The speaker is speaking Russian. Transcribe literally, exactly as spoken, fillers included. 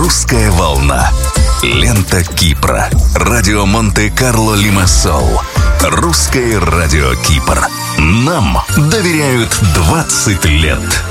«Русская волна». Лента Кипра. Радио Монте-Карло Лимассол. Русское радио Кипр. Нам доверяют двадцать лет.